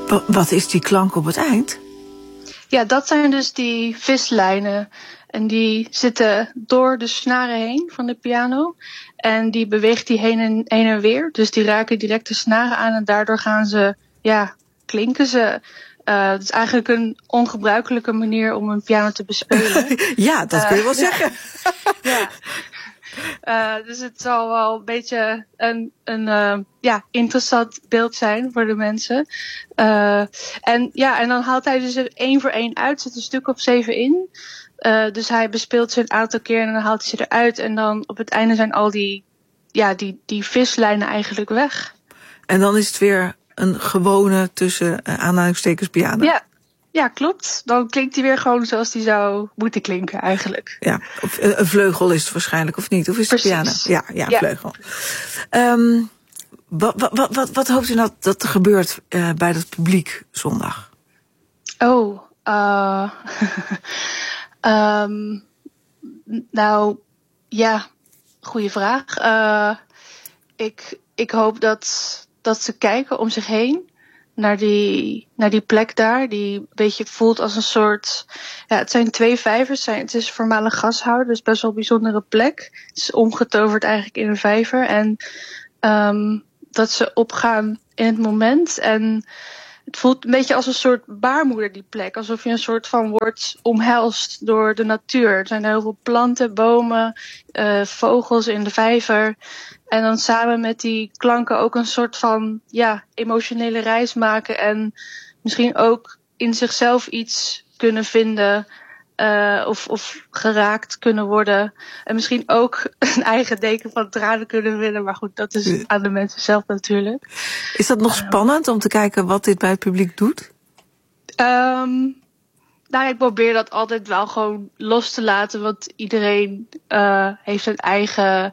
Wat is die klank op het eind? Ja, dat zijn dus die vislijnen. En die zitten door de snaren heen van de piano. En die beweegt die heen en weer. Dus die raken direct de snaren aan en daardoor klinken ze. Het is eigenlijk een ongebruikelijke manier om een piano te bespelen. Ja, dat kun je wel zeggen. Dus het zal wel een beetje een interessant beeld zijn voor de mensen. En dan haalt hij dus er 1 voor 1 uit. Zit een stuk of 7 in. Dus hij bespeelt ze een aantal keer en dan haalt hij ze eruit. En dan op het einde zijn al die vislijnen eigenlijk weg. En dan is het weer een gewone tussen aanhalingstekens piano. Ja, klopt. Dan klinkt hij weer gewoon zoals hij zou moeten klinken eigenlijk. Ja, een vleugel is het waarschijnlijk, of niet? Of is het piano? Ja, vleugel. Wat hoopt u nou dat er gebeurt bij het publiek zondag? Goede vraag. Ik hoop dat ze kijken om zich heen naar die plek daar, die een beetje voelt als een soort. Ja, het zijn 2 vijvers. Het is voormalig gashouder, dus best wel een bijzondere plek. Het is omgetoverd eigenlijk in een vijver. En dat ze opgaan in het moment. En het voelt een beetje als een soort baarmoeder, die plek. Alsof je een soort van wordt omhelst door de natuur. Er zijn heel veel planten, bomen, vogels in de vijver. En dan samen met die klanken ook een soort van emotionele reis maken. En misschien ook in zichzelf iets kunnen vinden. Of geraakt kunnen worden. En misschien ook een eigen deken van tranen kunnen winnen. Maar goed, dat is aan de mensen zelf natuurlijk. Is dat nog spannend om te kijken wat dit bij het publiek doet? Ik probeer dat altijd wel gewoon los te laten. Want iedereen heeft een eigen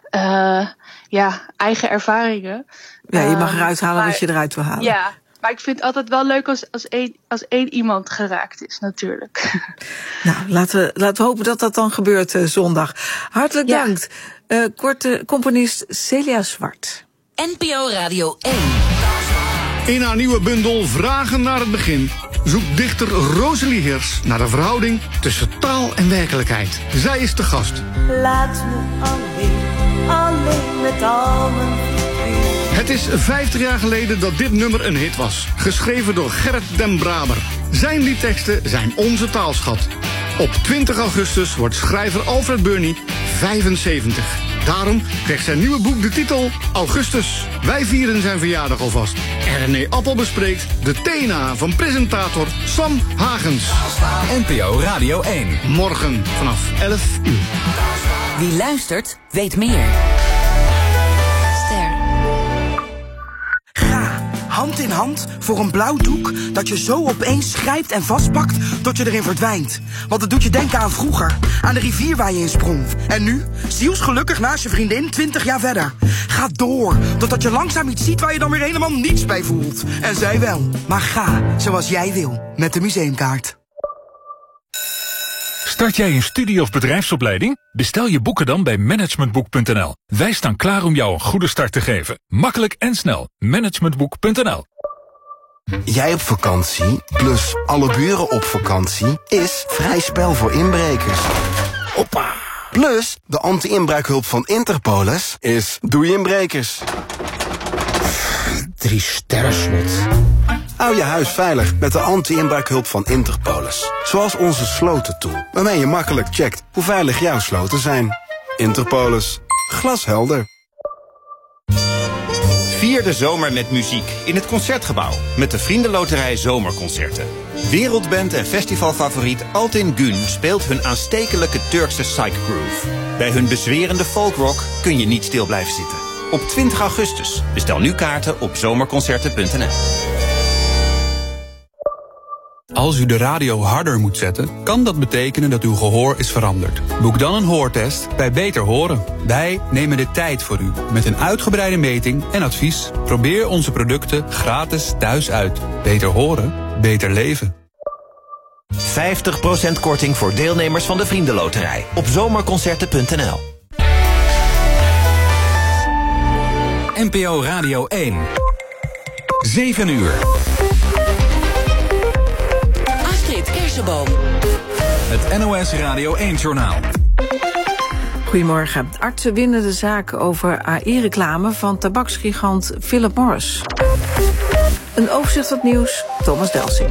ervaringen. Ja, je mag eruit halen wat je eruit wil halen. Ja, maar ik vind het altijd wel leuk als één iemand geraakt is, natuurlijk. Nou, laten we hopen dat dat dan gebeurt zondag. Hartelijk dank. Korte componist Celia Zwart. NPO Radio 1. In haar nieuwe bundel Vragen naar het begin zoekt dichter Rosalie Hirs naar de verhouding tussen taal en werkelijkheid. Zij is de gast. Laat me alleen met al mijn verdriet. Het is 50 jaar geleden dat dit nummer een hit was. Geschreven door Gerrit den Braber. Zijn liedteksten zijn onze taalschat. Op 20 augustus wordt schrijver Alfred Burney 75. Daarom krijgt zijn nieuwe boek de titel Augustus. Wij vieren zijn verjaardag alvast. En René Appel bespreekt de TNA van presentator Sam Hagens. NPO Radio 1. Morgen vanaf 11 uur. Wie luistert, weet meer. Ster. Ga hand in hand voor een blauw doek dat je zo opeens grijpt en vastpakt tot je erin verdwijnt. Want het doet je denken aan vroeger, aan de rivier waar je in sprong. En nu, zielsgelukkig naast je vriendin 20 jaar verder. Ga door, totdat je langzaam iets ziet waar je dan weer helemaal niets bij voelt. En zij wel. Maar ga zoals jij wil, met de museumkaart. Start jij een studie- of bedrijfsopleiding? Bestel je boeken dan bij managementboek.nl. Wij staan klaar om jou een goede start te geven. Makkelijk en snel. Managementboek.nl. Jij op vakantie, plus alle buren op vakantie, is vrij spel voor inbrekers. Hoppa! Plus, de anti-inbraakhulp van Interpolis is doei inbrekers. 3 sterren slot. Hou je huis veilig met de anti-inbraakhulp van Interpolis. Zoals onze slotentool, waarmee je makkelijk checkt hoe veilig jouw sloten zijn. Interpolis. Glashelder. Vier de zomer met muziek in het Concertgebouw met de Vriendenloterij Zomerconcerten. Wereldband en festivalfavoriet Altin Gün speelt hun aanstekelijke Turkse psychgroove. Bij hun bezwerende folkrock kun je niet stil blijven zitten. Op 20 augustus. Bestel nu kaarten op zomerconcerten.nl. Als u de radio harder moet zetten, kan dat betekenen dat uw gehoor is veranderd. Boek dan een hoortest bij Beter Horen. Wij nemen de tijd voor u met een uitgebreide meting en advies. Probeer onze producten gratis thuis uit. Beter horen, beter leven. 50% korting voor deelnemers van de Vriendenloterij op zomerconcerten.nl. NPO Radio 1. 7 uur. Ingrid Kersenboom. Het NOS Radio 1-journaal. Goedemorgen. Artsen winnen de zaak over AI-reclame van tabaksgigant Philip Morris. Een overzicht van het nieuws, Thomas Delsing.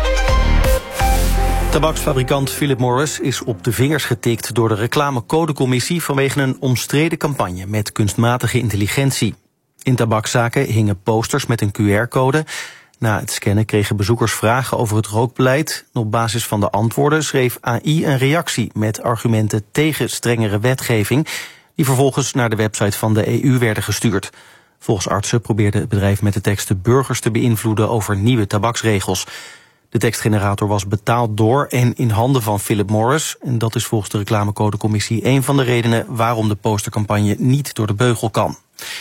Tabaksfabrikant Philip Morris is op de vingers getikt door de reclamecodecommissie vanwege een omstreden campagne met kunstmatige intelligentie. In tabakszaken hingen posters met een QR-code. Na het scannen kregen bezoekers vragen over het rookbeleid. Op basis van de antwoorden schreef AI een reactie met argumenten tegen strengere wetgeving, die vervolgens naar de website van de EU werden gestuurd. Volgens artsen probeerde het bedrijf met de teksten burgers te beïnvloeden over nieuwe tabaksregels. De tekstgenerator was betaald door en in handen van Philip Morris. En dat is volgens de reclamecodecommissie een van de redenen waarom de postercampagne niet door de beugel kan.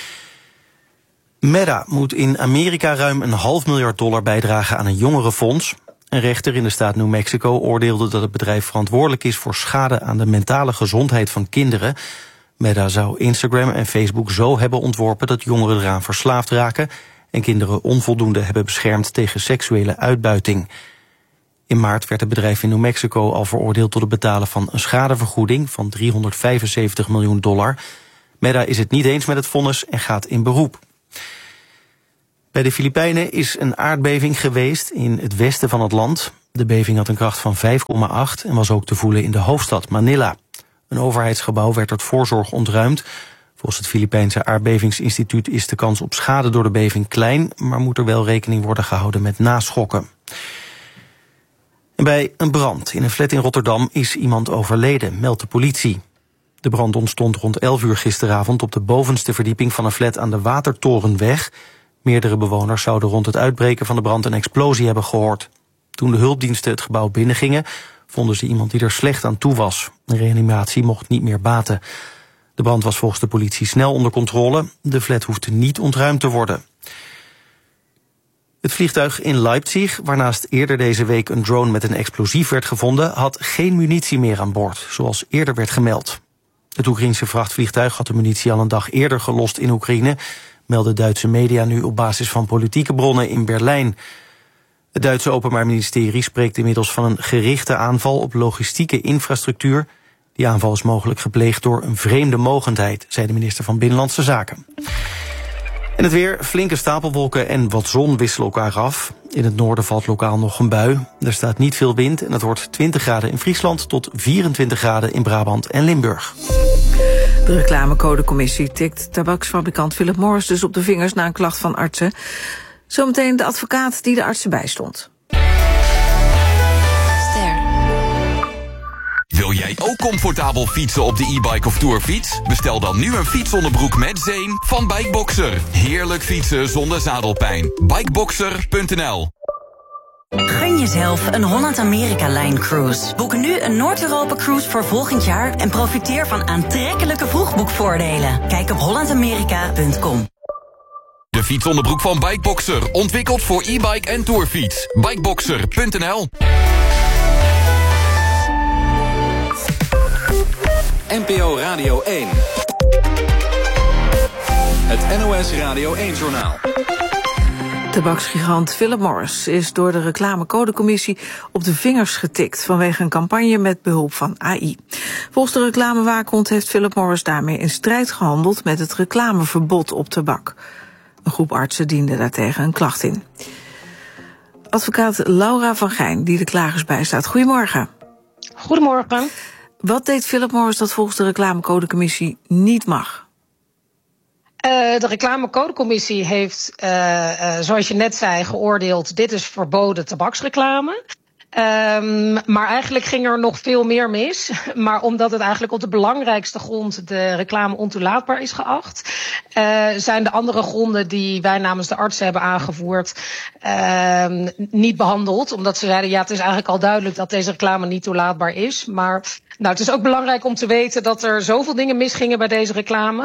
Meta moet in Amerika ruim $500 miljoen bijdragen aan een jongerenfonds. Een rechter in de staat New Mexico oordeelde dat het bedrijf verantwoordelijk is voor schade aan de mentale gezondheid van kinderen. Meta zou Instagram en Facebook zo hebben ontworpen dat jongeren eraan verslaafd raken en kinderen onvoldoende hebben beschermd tegen seksuele uitbuiting. In maart werd het bedrijf in New Mexico al veroordeeld tot het betalen van een schadevergoeding van $375 miljoen. Meta is het niet eens met het vonnis en gaat in beroep. Bij de Filipijnen is een aardbeving geweest in het westen van het land. De beving had een kracht van 5,8 en was ook te voelen in de hoofdstad Manila. Een overheidsgebouw werd uit voorzorg ontruimd. Volgens het Filipijnse aardbevingsinstituut is de kans op schade door de beving klein, maar moet er wel rekening worden gehouden met naschokken. En bij een brand in een flat in Rotterdam is iemand overleden, meldt de politie. De brand ontstond rond 11 uur gisteravond op de bovenste verdieping van een flat aan de Watertorenweg. Meerdere bewoners zouden rond het uitbreken van de brand een explosie hebben gehoord. Toen de hulpdiensten het gebouw binnengingen, vonden ze iemand die er slecht aan toe was. Een reanimatie mocht niet meer baten. De brand was volgens de politie snel onder controle. De flat hoefde niet ontruimd te worden. Het vliegtuig in Leipzig, waarnaast eerder deze week een drone met een explosief werd gevonden, had geen munitie meer aan boord, zoals eerder werd gemeld. Het Oekraïense vrachtvliegtuig had de munitie al een dag eerder gelost in Oekraïne, melden Duitse media nu op basis van politieke bronnen in Berlijn. Het Duitse Openbaar Ministerie spreekt inmiddels van een gerichte aanval op logistieke infrastructuur. Die aanval is mogelijk gepleegd door een vreemde mogendheid, zei de minister van Binnenlandse Zaken. En het weer, flinke stapelwolken en wat zon wisselen elkaar af. In het noorden valt lokaal nog een bui. Er staat niet veel wind en het wordt 20 graden in Friesland tot 24 graden in Brabant en Limburg. De reclamecodecommissie tikt tabaksfabrikant Philip Morris dus op de vingers na een klacht van artsen. Zometeen de advocaat die de artsen bijstond. Wil jij ook comfortabel fietsen op de e-bike of tourfiets? Bestel dan nu een fietsonderbroek met zeem van Bikeboxer. Heerlijk fietsen zonder zadelpijn. Bikeboxer.nl. Gun jezelf een Holland-Amerika-Line-cruise. Boek nu een Noord-Europa-cruise voor volgend jaar en profiteer van aantrekkelijke vroegboekvoordelen. Kijk op hollandamerika.com. De fietsonderbroek van Bikeboxer, ontwikkeld voor e-bike en tourfiets. Bikeboxer.nl. NPO Radio 1. Het NOS Radio 1-journaal. Tabaksgigant Philip Morris is door de reclamecodecommissie op de vingers getikt vanwege een campagne met behulp van AI. Volgens de reclamewaakhond heeft Philip Morris daarmee in strijd gehandeld met het reclameverbod op tabak. Een groep artsen diende daartegen een klacht in. Advocaat Laura van Gijn, die de klagers bijstaat. Goedemorgen. Goedemorgen. Wat deed Philip Morris dat volgens de reclamecodecommissie niet mag? De reclamecodecommissie heeft, zoals je net zei, geoordeeld: dit is verboden tabaksreclame. Maar eigenlijk ging er nog veel meer mis. Maar omdat het eigenlijk op de belangrijkste grond, de reclame, ontoelaatbaar is geacht, zijn de andere gronden die wij namens de artsen hebben aangevoerd niet behandeld. Omdat ze zeiden, ja, het is eigenlijk al duidelijk dat deze reclame niet toelaatbaar is. Maar het is ook belangrijk om te weten dat er zoveel dingen misgingen bij deze reclame.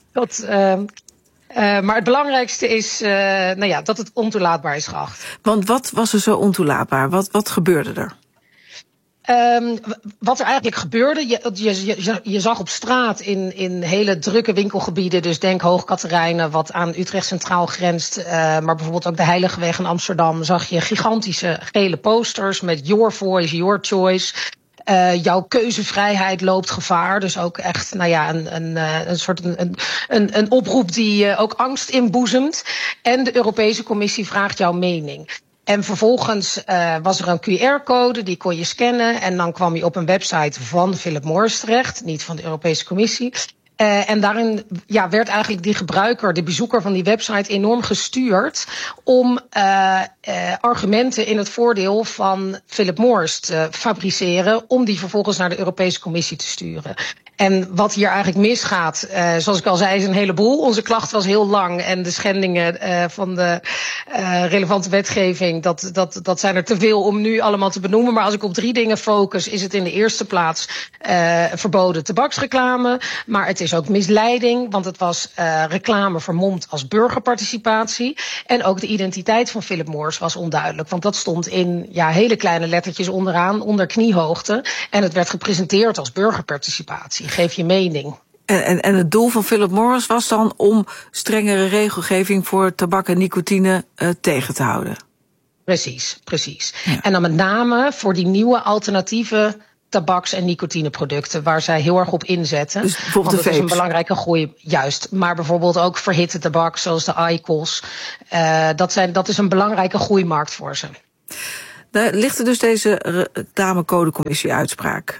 Maar het belangrijkste is dat het ontoelaatbaar is geacht. Want wat was er zo ontoelaatbaar? Wat gebeurde er? Wat er eigenlijk gebeurde, je zag op straat in hele drukke winkelgebieden, dus denk Hoog Catharijnen, wat aan Utrecht Centraal grenst, maar bijvoorbeeld ook de Heiligeweg in Amsterdam, zag je gigantische gele posters met Your Voice, Your Choice. Jouw keuzevrijheid loopt gevaar. Dus ook echt, een soort een oproep die ook angst inboezemt. En de Europese Commissie vraagt jouw mening. En vervolgens was er een QR-code, die kon je scannen. En dan kwam je op een website van Philip Morris terecht, niet van de Europese Commissie. En daarin werd eigenlijk die gebruiker, de bezoeker van die website, enorm gestuurd om argumenten in het voordeel van Philip Morris te fabriceren, om die vervolgens naar de Europese Commissie te sturen. En wat hier eigenlijk misgaat, zoals ik al zei, is een heleboel. Onze klacht was heel lang en de schendingen van de relevante wetgeving, dat zijn er te veel om nu allemaal te benoemen. Maar als ik op 3 dingen focus, is het in de eerste plaats verboden tabaksreclame. Maar het is ook misleiding, want het was reclame vermomd als burgerparticipatie. En ook de identiteit van Philip Morris was onduidelijk, want dat stond in hele kleine lettertjes onderaan, onder kniehoogte. En het werd gepresenteerd als burgerparticipatie. Geef je mening. En het doel van Philip Morris was dan om strengere regelgeving voor tabak en nicotine tegen te houden. Precies. Ja. En dan met name voor die nieuwe alternatieve tabaks- en nicotineproducten, waar zij heel erg op inzetten. Dus bijvoorbeeld want dat is een belangrijke groei, juist. Maar bijvoorbeeld ook verhitte tabak, zoals de IQOS. Dat is een belangrijke groeimarkt voor ze. Daar ligt er dus deze reclamecodecommissie-uitspraak.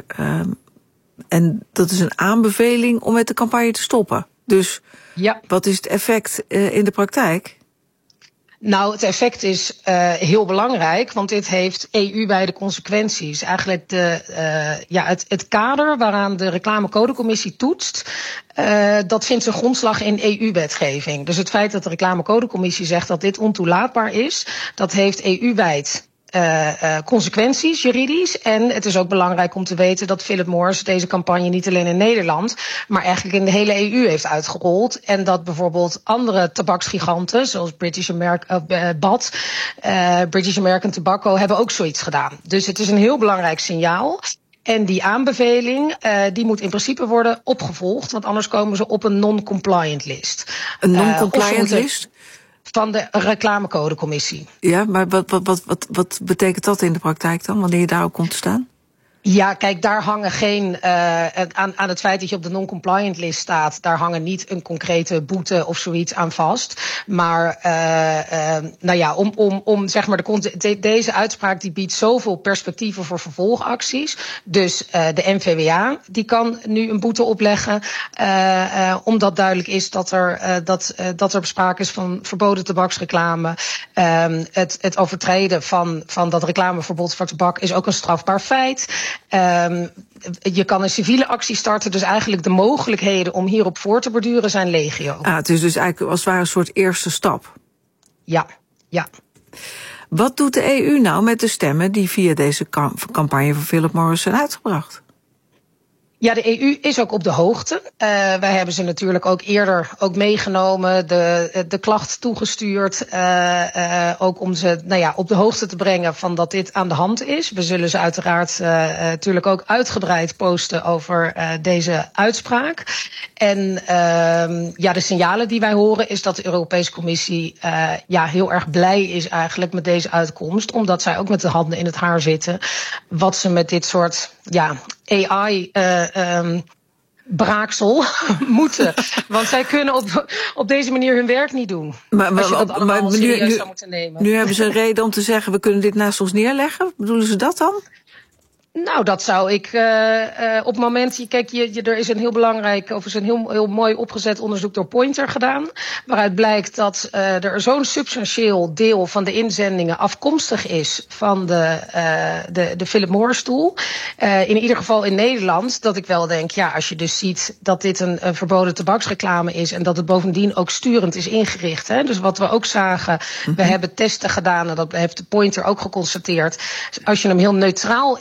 En dat is een aanbeveling om met de campagne te stoppen. Dus wat is het effect in de praktijk? Nou, het effect is heel belangrijk, want dit heeft EU-wijde consequenties. Eigenlijk het kader waaraan de reclamecodecommissie toetst, dat vindt zijn grondslag in EU-wetgeving. Dus het feit dat de reclamecodecommissie zegt dat dit ontoelaatbaar is, dat heeft EU-wijd consequenties juridisch. En het is ook belangrijk om te weten dat Philip Morris deze campagne niet alleen in Nederland, maar eigenlijk in de hele EU heeft uitgerold. En dat bijvoorbeeld andere tabaksgiganten, zoals British American Tobacco, hebben ook zoiets gedaan. Dus het is een heel belangrijk signaal. En die aanbeveling, die moet in principe worden opgevolgd, want anders komen ze op een non-compliant list. Een non-compliant list? Van de reclamecodecommissie. Ja, maar wat betekent dat in de praktijk dan, wanneer je daarop komt te staan? Ja, kijk, daar hangen geen aan het feit dat je op de non-compliant list staat, daar hangen niet een concrete boete of zoiets aan vast. Maar om zeg maar deze uitspraak die biedt zoveel perspectieven voor vervolgacties. Dus de NVWA die kan nu een boete opleggen, omdat duidelijk is dat er sprake is van verboden tabaksreclame. Het overtreden van dat reclameverbod voor tabak is ook een strafbaar feit. Je kan een civiele actie starten, dus eigenlijk de mogelijkheden om hierop voor te borduren zijn legio. Het is dus eigenlijk als het ware een soort eerste stap. Ja. Wat doet de EU nou met de stemmen die via deze campagne van Philip Morris zijn uitgebracht? Ja, de EU is ook op de hoogte. Wij hebben ze natuurlijk ook eerder ook meegenomen, de klacht toegestuurd. Ook om ze op de hoogte te brengen van dat dit aan de hand is. We zullen ze uiteraard natuurlijk ook uitgebreid posten over deze uitspraak. En de signalen die wij horen is dat de Europese Commissie heel erg blij is eigenlijk met deze uitkomst. Omdat zij ook met de handen in het haar zitten. Wat ze met dit soort AI braaksel moeten. Want zij kunnen op deze manier hun werk niet doen. Als je dat allemaal serieus zou moeten nemen. Nu hebben ze een reden om te zeggen, we kunnen dit naast ons neerleggen. Bedoelen ze dat dan? Nou, dat zou ik op het moment. Kijk, er is een heel belangrijk, of is een heel mooi opgezet onderzoek door Pointer gedaan. Waaruit blijkt dat er zo'n substantieel deel van de inzendingen afkomstig is van de Philip Morris tool. In ieder geval in Nederland. Dat ik wel denk, als je dus ziet dat dit een verboden tabaksreclame is. En dat het bovendien ook sturend is ingericht. Hè? Dus wat we ook zagen, we hebben testen gedaan. En dat heeft de Pointer ook geconstateerd. Als je hem heel neutraal invult,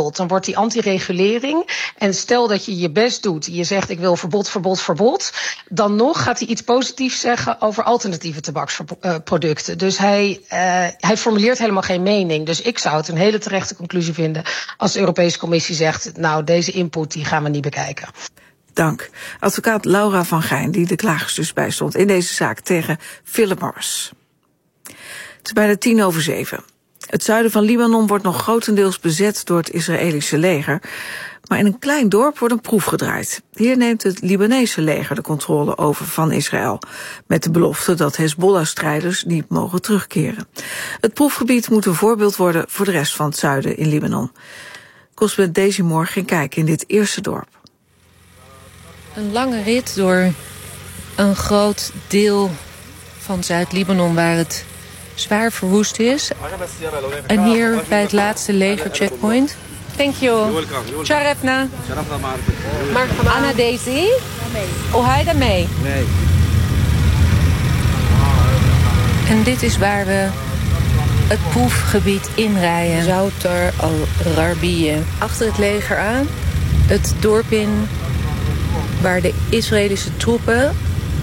wilt, dan wordt die anti-regulering. En stel dat je je best doet, je zegt ik wil verbod. Dan nog gaat hij iets positiefs zeggen over alternatieve tabaksproducten. Dus hij formuleert helemaal geen mening. Dus ik zou het een hele terechte conclusie vinden als de Europese Commissie zegt, nou, deze input die gaan we niet bekijken. Dank. Advocaat Laura van Gijn, die de klagers dus bijstond in deze zaak tegen Philip Morris. Het is bijna 6:10. Het zuiden van Libanon wordt nog grotendeels bezet door het Israëlische leger. Maar in een klein dorp wordt een proef gedraaid. Hier neemt het Libanese leger de controle over van Israël, met de belofte dat Hezbollah-strijders niet mogen terugkeren. Het proefgebied moet een voorbeeld worden voor de rest van het zuiden in Libanon. Correspondent Daisy Moore ging kijken in dit eerste dorp. Een lange rit door een groot deel van Zuid-Libanon waar het zwaar verwoest is. En hier bij het laatste legercheckpoint. Thank you. Sharafna. Anna Daisy. Oh, hij daarmee. Nee. En dit is waar we het proefgebied inrijden. Zoutar al-Rabiye. Achter het leger aan. Het dorp in waar de Israëlische troepen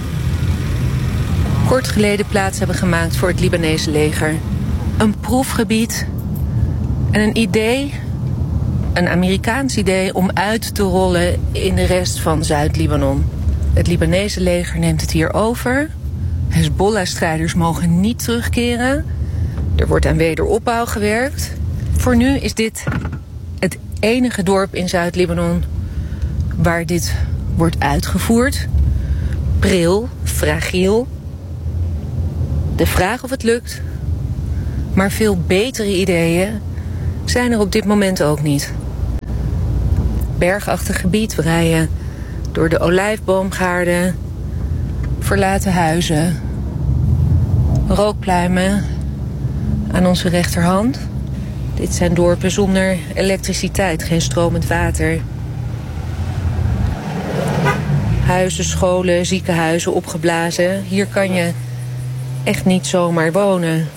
kort geleden plaats hebben gemaakt voor het Libanese leger. Een proefgebied en een idee, een Amerikaans idee om uit te rollen in de rest van Zuid-Libanon. Het Libanese leger neemt het hier over. Hezbollah-strijders mogen niet terugkeren. Er wordt aan wederopbouw gewerkt. Voor nu is dit het enige dorp in Zuid-Libanon waar dit wordt uitgevoerd. Pril, fragiel. De vraag of het lukt. Maar veel betere ideeën zijn er op dit moment ook niet. Bergachtig gebied, we rijden door de olijfboomgaarden, verlaten huizen, rookpluimen aan onze rechterhand. Dit zijn dorpen zonder elektriciteit, geen stromend water. Huizen, scholen, ziekenhuizen opgeblazen. Hier kan je echt niet zomaar wonen.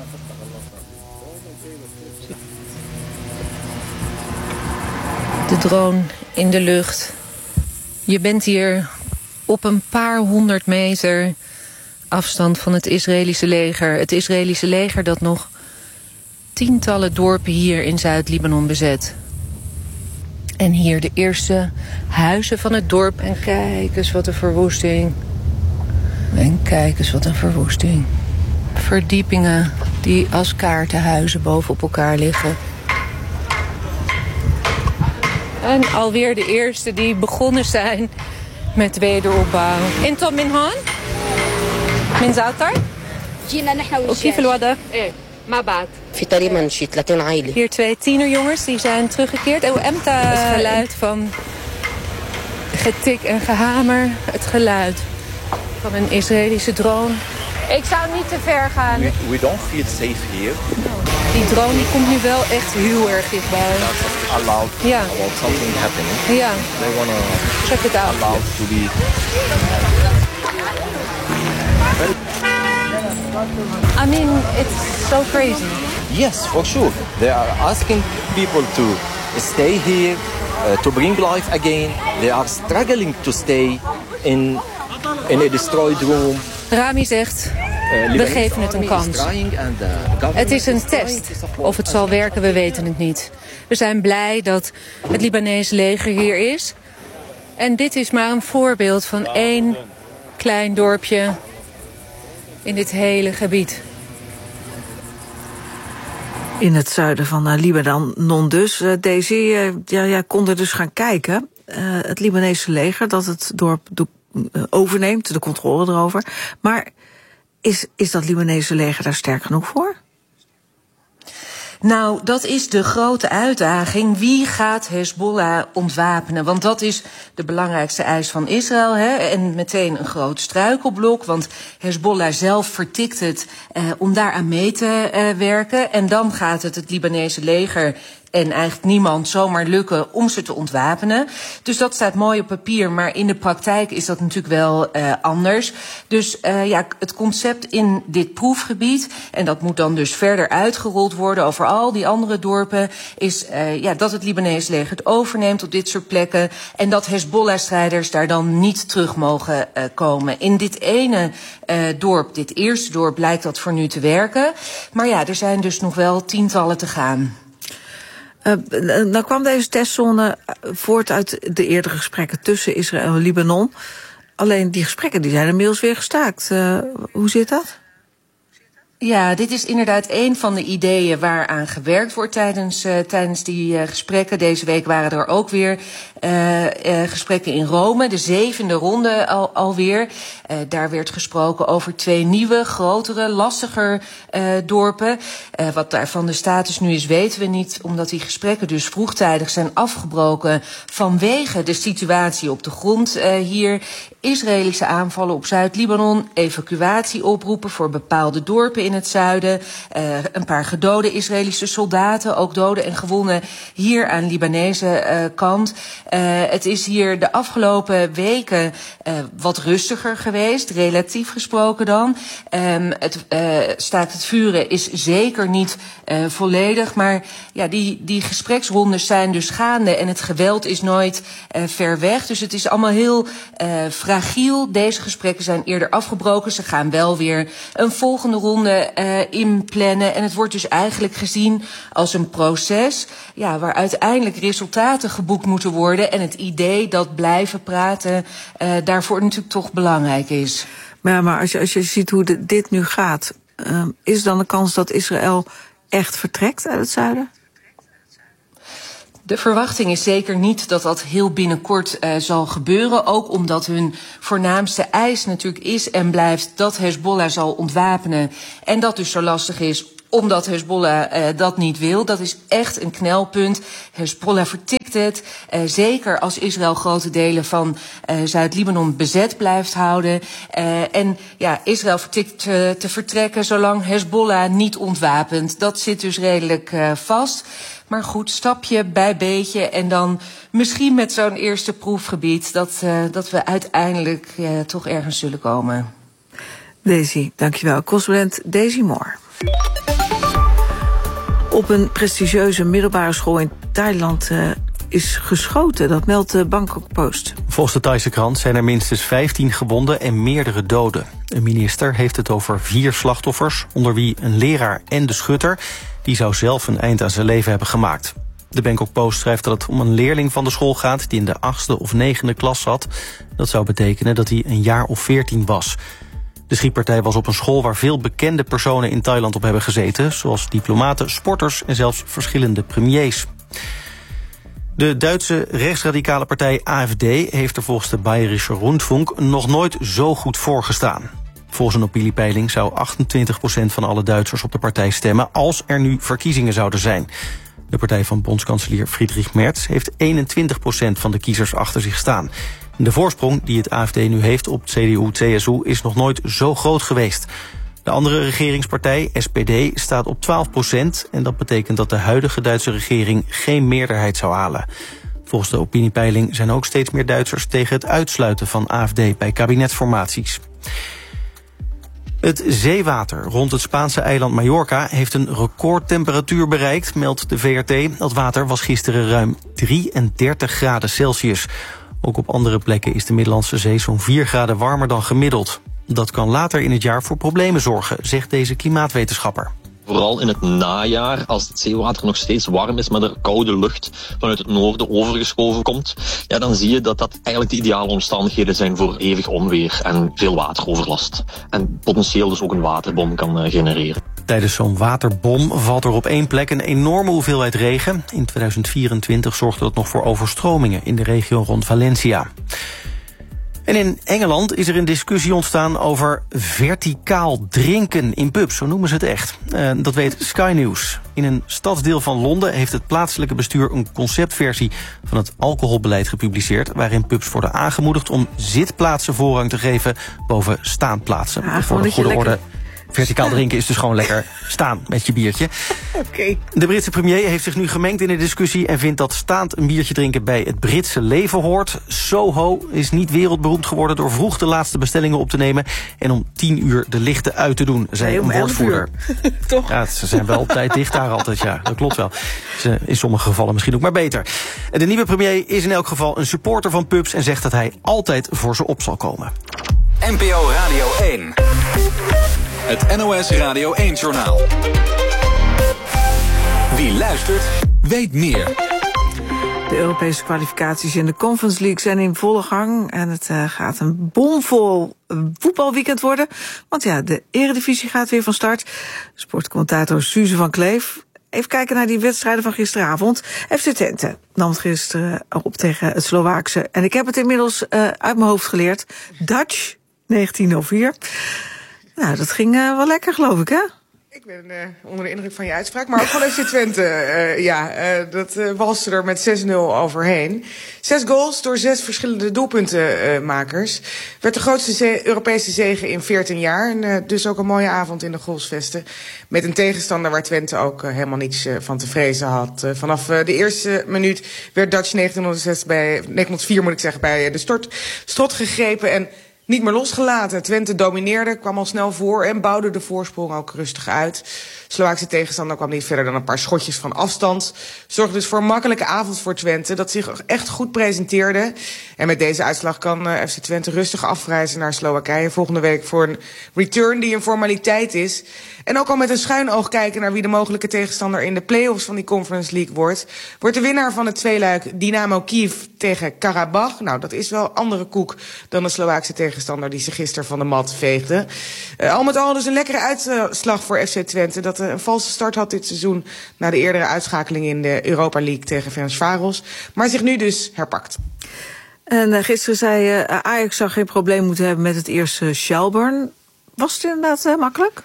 De drone in de lucht. Je bent hier op een paar 100 meter afstand van het Israëlische leger. Het Israëlische leger dat nog tientallen dorpen hier in Zuid-Libanon bezet. En hier de eerste huizen van het dorp. En kijk eens wat een verwoesting. En kijk eens wat een verwoesting. Verdiepingen die als kaartenhuizen bovenop elkaar liggen. En alweer de eerste die begonnen zijn met wederopbouw. Intom min hon? Min zoutar? Kif al-wada? Maar baat. Hier 2 tienerjongens die zijn teruggekeerd. Het geluid van getik en gehamer. Het geluid van een Israëlische drone. Ik zou niet te ver gaan. We don't feel safe here. Die drone die komt nu wel echt heel erg dichtbij. Allowed about something happening. Ja. They wanna check it out. Allowed to be. I mean, it's so crazy. Yes, for sure. They are asking people to stay here, to bring life again. They are struggling to stay in a destroyed room. Rami zegt, we geven het een kans. Het is een test. Of het zal werken, we weten het niet. We zijn blij dat het Libanese leger hier is. En dit is maar een voorbeeld van 1 klein dorpje in dit hele gebied. In het zuiden van Libanon dus. Daisy, jij kon er dus gaan kijken. Het Libanese leger dat het dorp overneemt, de controle erover. Maar is dat Libanese leger daar sterk genoeg voor? Nou, dat is de grote uitdaging. Wie gaat Hezbollah ontwapenen? Want dat is de belangrijkste eis van Israël. Hè? En meteen een groot struikelblok. Want Hezbollah zelf vertikt het om daaraan mee te werken. En dan gaat het Libanese leger en eigenlijk niemand zomaar lukken om ze te ontwapenen. Dus dat staat mooi op papier, maar in de praktijk is dat natuurlijk wel anders. Dus het concept in dit proefgebied, en dat moet dan dus verder uitgerold worden over al die andere dorpen, is dat het Libanese leger het overneemt op dit soort plekken en dat Hezbollah-strijders daar dan niet terug mogen komen. In dit ene dorp, dit eerste dorp, lijkt dat voor nu te werken. Maar ja, er zijn dus nog wel tientallen te gaan. Nou kwam deze testzone voort uit de eerdere gesprekken tussen Israël en Libanon. Alleen die gesprekken die zijn inmiddels weer gestaakt. Hoe zit dat? Ja, dit is inderdaad een van de ideeën waaraan gewerkt wordt tijdens die gesprekken. Deze week waren er ook weer gesprekken in Rome, de 7e ronde alweer. Daar werd gesproken over 2 nieuwe, grotere, lastiger dorpen. Wat daarvan de status nu is, weten we niet, omdat die gesprekken dus vroegtijdig zijn afgebroken vanwege de situatie op de grond hier. Israëlische aanvallen op Zuid-Libanon, evacuatieoproepen voor bepaalde dorpen in het zuiden, een paar gedode Israëlische soldaten, ook doden en gewonden hier aan Libanese kant. Het is hier de afgelopen weken wat rustiger geweest, relatief gesproken dan. Het staakt het vuren is zeker niet volledig, maar ja, die gespreksrondes zijn dus gaande en het geweld is nooit ver weg. Dus het is allemaal heel fragiel. Deze gesprekken zijn eerder afgebroken. Ze gaan wel weer een volgende ronde inplannen. En het wordt dus eigenlijk gezien als een proces waar uiteindelijk resultaten geboekt moeten worden. En het idee dat blijven praten daarvoor natuurlijk toch belangrijk is. Maar als je ziet hoe dit nu gaat, is dan de kans dat Israël echt vertrekt uit het zuiden? De verwachting is zeker niet dat dat heel binnenkort zal gebeuren. Ook omdat hun voornaamste eis natuurlijk is en blijft dat Hezbollah zal ontwapenen. En dat dus zo lastig is omdat Hezbollah dat niet wil. Dat is echt een knelpunt. Hezbollah vertikt het. Zeker als Israël grote delen van Zuid-Libanon bezet blijft houden. En ja, Israël vertikt te vertrekken zolang Hezbollah niet ontwapent. Dat zit dus redelijk vast. Maar goed, stapje bij beetje en dan misschien met zo'n eerste proefgebied dat we uiteindelijk toch ergens zullen komen. Daisy, dankjewel. Correspondent Daisy Moore. Op een prestigieuze middelbare school in Thailand is geschoten. Dat meldt de Bangkok Post. Volgens de Thaise krant zijn er minstens 15 gewonden en meerdere doden. Een minister heeft het over 4 slachtoffers, onder wie een leraar en de schutter. Die zou zelf een eind aan zijn leven hebben gemaakt. De Bangkok Post schrijft dat het om een leerling van de school gaat die in de 8e of 9e klas zat. Dat zou betekenen dat hij een jaar of 14 was. De schietpartij was op een school waar veel bekende personen in Thailand op hebben gezeten, zoals diplomaten, sporters en zelfs verschillende premiers. De Duitse rechtsradicale partij AfD heeft er volgens de Bayerische Rundfunk nog nooit zo goed voor gestaan. Volgens een opiniepeiling zou 28% van alle Duitsers op de partij stemmen als er nu verkiezingen zouden zijn. De partij van bondskanselier Friedrich Merz heeft 21% van de kiezers achter zich staan. De voorsprong die het AfD nu heeft op CDU-CSU is nog nooit zo groot geweest. De andere regeringspartij, SPD, staat op 12% en dat betekent dat de huidige Duitse regering geen meerderheid zou halen. Volgens de opiniepeiling zijn ook steeds meer Duitsers tegen het uitsluiten van AfD bij kabinetsformaties. Het zeewater rond het Spaanse eiland Mallorca heeft een recordtemperatuur bereikt, meldt de VRT. Dat water was gisteren ruim 33 graden Celsius. Ook op andere plekken is de Middellandse Zee zo'n 4 graden warmer dan gemiddeld. Dat kan later in het jaar voor problemen zorgen, zegt deze klimaatwetenschapper. Vooral in het najaar, als het zeewater nog steeds warm is, maar er koude lucht vanuit het noorden overgeschoven komt, ja, dan zie je dat dat eigenlijk de ideale omstandigheden zijn voor eeuwig onweer en veel wateroverlast. En potentieel dus ook een waterbom kan genereren. Tijdens zo'n waterbom valt er op één plek een enorme hoeveelheid regen. In 2024 zorgde dat nog voor overstromingen in de regio rond Valencia. En in Engeland is er een discussie ontstaan over verticaal drinken in pubs, zo noemen ze het echt. Dat weet Sky News. In een stadsdeel van Londen heeft het plaatselijke bestuur een conceptversie van het alcoholbeleid gepubliceerd, waarin pubs worden aangemoedigd om zitplaatsen voorrang te geven boven staanplaatsen. Ja, voor de goede orde. Verticaal drinken is dus gewoon lekker staan met je biertje. Oké. De Britse premier heeft zich nu gemengd in de discussie en vindt dat staand een biertje drinken bij het Britse leven hoort. Soho is niet wereldberoemd geworden door vroeg de laatste bestellingen op te nemen en om 10 uur de lichten uit te doen, zei een woordvoerder. Toch? Ja, ze zijn wel op tijd dicht daar altijd, ja. Dat klopt wel. In sommige gevallen misschien ook maar beter. De nieuwe premier is in elk geval een supporter van pubs en zegt dat hij altijd voor ze op zal komen. NPO Radio 1. Het NOS Radio 1-journaal. Wie luistert, weet meer. De Europese kwalificaties in de Conference League zijn in volle gang. En het gaat een bomvol voetbalweekend worden. Want ja, de Eredivisie gaat weer van start. Sportcommentator Suze van Kleef. Even kijken naar die wedstrijden van gisteravond. FC Twente nam het gisteren op tegen het Slovaakse. En ik heb het inmiddels uit mijn hoofd geleerd. Dutch 1904. Nou, dat ging wel lekker, geloof ik, hè? Ik ben onder de indruk van je uitspraak. Maar ook van FC Twente, dat walste er met 6-0 overheen. 6 goals door 6 verschillende doelpuntenmakers. Werd de grootste Europese zege in 14 jaar. En dus ook een mooie avond in de Golfsvesten. Met een tegenstander waar Twente ook helemaal niets van te vrezen had. Vanaf de eerste minuut werd Dutch 1904 moet ik zeggen, bij de strot gegrepen en niet meer losgelaten. Twente domineerde, kwam al snel voor en bouwde de voorsprong ook rustig uit. Slovaakse tegenstander kwam niet verder dan een paar schotjes van afstand. Zorgde dus voor een makkelijke avond voor Twente, dat zich echt goed presenteerde. En met deze uitslag kan FC Twente rustig afreizen naar Slowakije volgende week voor een return die een formaliteit is. En ook al met een schuin oog kijken naar wie de mogelijke tegenstander in de play-offs van die Conference League wordt de winnaar van het tweeluik Dynamo Kiev tegen Karabach. Nou, dat is wel andere koek dan de Slovaakse tegenstander die zich gisteren van de mat veegde. Al met al dus een lekkere uitslag voor FC Twente, dat een valse start had dit seizoen na de eerdere uitschakeling in de Europa League tegen Ferencváros, maar zich nu dus herpakt. En gisteren zei Ajax zou geen probleem moeten hebben met het eerste Shelbourne. Was het inderdaad makkelijk?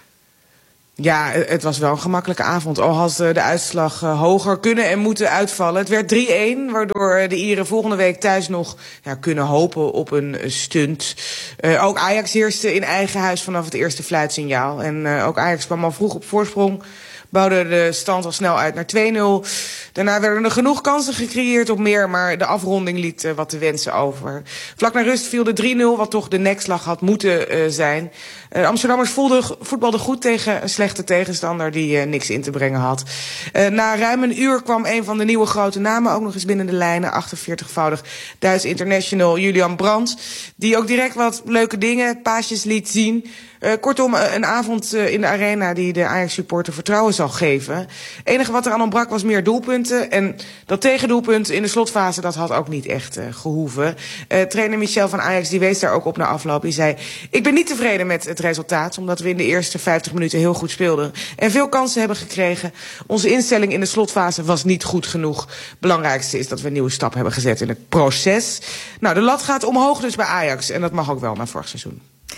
Ja, het was wel een gemakkelijke avond. Al had de uitslag hoger kunnen en moeten uitvallen. Het werd 3-1, waardoor de Ieren volgende week thuis nog kunnen hopen op een stunt. Ook Ajax heerste in eigen huis vanaf het eerste fluitsignaal. En ook Ajax kwam al vroeg op voorsprong. Bouwde de stand al snel uit naar 2-0. Daarna werden er genoeg kansen gecreëerd op meer, maar de afronding liet wat te wensen over. Vlak na rust viel de 3-0, wat toch de nekslag had moeten zijn. De Amsterdammers voetbalden goed tegen een slechte tegenstander die niks in te brengen had. Na ruim een uur kwam een van de nieuwe grote namen ook nog eens binnen de lijnen. 48-voudig Duits international Julian Brandt. Die ook direct wat leuke dingen, paasjes liet zien. Kortom, een avond in de arena die de Ajax-supporter vertrouwen zal geven. Het enige wat er aan ontbrak was meer doelpunten. En dat tegendoelpunt in de slotfase, dat had ook niet echt gehoeven. Trainer Michel van Ajax die wees daar ook op na afloop. Die zei, ik ben niet tevreden met het resultaat, omdat we in de eerste 50 minuten heel goed speelden. En veel kansen hebben gekregen. Onze instelling in de slotfase was niet goed genoeg. Het belangrijkste is dat we een nieuwe stap hebben gezet in het proces. Nou, de lat gaat omhoog dus bij Ajax. En dat mag ook wel na vorig seizoen.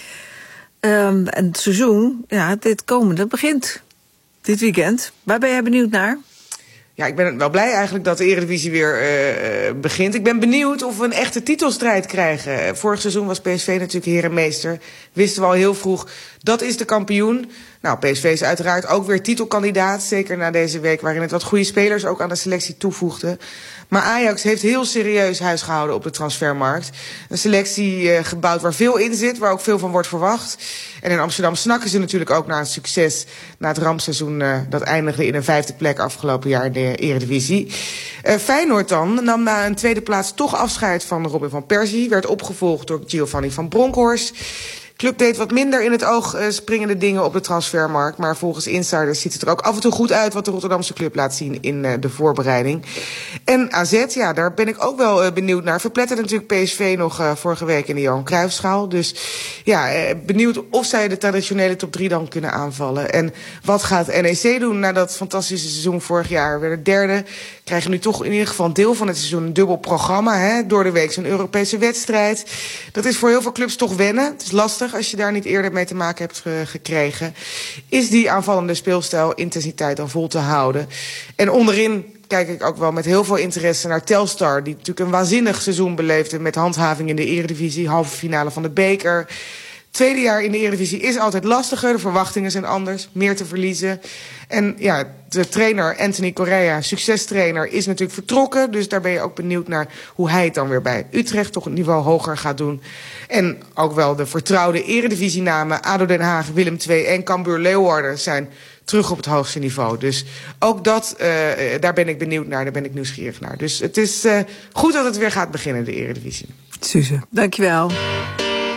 En het seizoen, dit komende begint dit weekend. Waar ben jij benieuwd naar? Ja, ik ben wel blij eigenlijk dat de Eredivisie weer begint. Ik ben benieuwd of we een echte titelstrijd krijgen. Vorig seizoen was PSV natuurlijk heer en meester. Wisten we al heel vroeg, dat is de kampioen. Nou, PSV is uiteraard ook weer titelkandidaat. Zeker na deze week waarin het wat goede spelers ook aan de selectie toevoegde. Maar Ajax heeft heel serieus huis gehouden op de transfermarkt. Een selectie gebouwd waar veel in zit, waar ook veel van wordt verwacht. En in Amsterdam snakken ze natuurlijk ook naar een succes na het rampseizoen dat eindigde in een 5e plek afgelopen jaar in de Eredivisie. Feyenoord dan nam na een tweede plaats toch afscheid van Robin van Persie. Werd opgevolgd door Giovanni van Bronckhorst. Club deed wat minder in het oog springende dingen op de transfermarkt. Maar volgens insiders ziet het er ook af en toe goed uit wat de Rotterdamse club laat zien in de voorbereiding. En AZ, ja, daar ben ik ook wel benieuwd naar. Verpletterde natuurlijk PSV nog vorige week in de Johan Cruijffschaal. Dus ja, benieuwd of zij de traditionele top 3 dan kunnen aanvallen. En wat gaat NEC doen na dat fantastische seizoen vorig jaar? Werden derde. Krijgen nu toch in ieder geval een deel van het seizoen een dubbel programma. Hè? Door de week zo'n Europese wedstrijd. Dat is voor heel veel clubs toch wennen. Het is lastig als je daar niet eerder mee te maken hebt gekregen. Is die aanvallende speelstijl, intensiteit dan vol te houden? En onderin kijk ik ook wel met heel veel interesse naar Telstar, die natuurlijk een waanzinnig seizoen beleefde met handhaving in de Eredivisie, halve finale van de beker. Tweede jaar in de Eredivisie is altijd lastiger. De verwachtingen zijn anders, meer te verliezen. En ja, de trainer Anthony Correa, succestrainer, is natuurlijk vertrokken. Dus daar ben je ook benieuwd naar hoe hij het dan weer bij Utrecht toch een niveau hoger gaat doen. En ook wel de vertrouwde Eredivisienamen ADO Den Haag, Willem II en Cambuur Leeuwarden zijn terug op het hoogste niveau. Dus ook dat, daar ben ik benieuwd naar, daar ben ik nieuwsgierig naar. Dus het is goed dat het weer gaat beginnen, de Eredivisie. Suze, dankjewel.